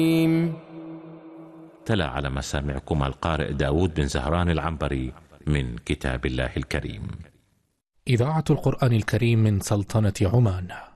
تلا على مسامعكم القارئ داود بن زهران العنبري من كتاب الله الكريم. إذاعة القرآن الكريم من سلطنة عمان.